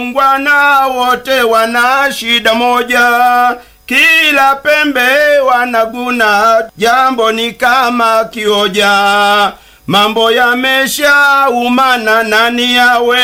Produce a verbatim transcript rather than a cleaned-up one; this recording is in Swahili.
Wana wote wana shida moja, kila pembe wanaguna, jambo ni kama kioja, mambo yamesha umana nani yawe